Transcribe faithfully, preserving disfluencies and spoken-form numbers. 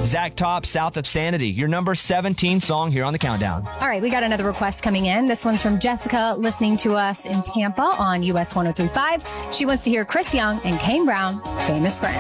Zach Top, South of Sanity, your number seventeen song here on the countdown. All right, we got another request coming in. This one's from Jessica, listening to us in Tampa on U S one oh three point five. She wants to hear Chris Young and Kane Brown, Famous Friend.